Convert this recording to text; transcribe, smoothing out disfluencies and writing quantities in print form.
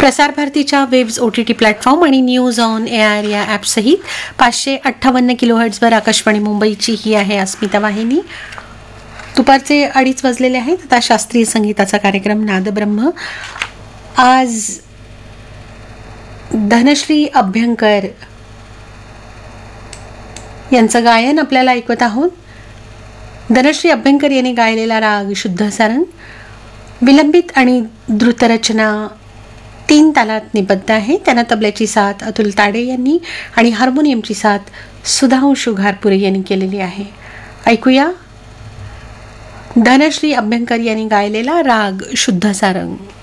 प्रसार भारतीच्या waves OTT platform आणि न्यूज ऑन एआर या ॲपसहित 558 किलोहर्ट्झवर आकाशवाणी मुंबईची ही आहे अस्मिता वाहिनी. दुपारचे 2:30 वाजलेले आहेत. आता शास्त्रीय संगीताचा कार्यक्रम नादब्रह्म. आज धनश्री अभ्यंकर यांचं गायन आपल्याला ऐकवत आहोत. धनश्री अभ्यंकर यांनी गायलेला राग शुद्ध सारंग विलंबित आणि द्रुतरचना 3 तालात निबद्ध आहे. त्यांना तबल्याची साथ अतुल ताडे यांनी आणि हार्मोनियमची साथ सुधांशु घारपुरे यांनी केलेली आहे. ऐकूया धनश्री अभ्यंकर यांनी गायलेला राग शुद्ध सारंग.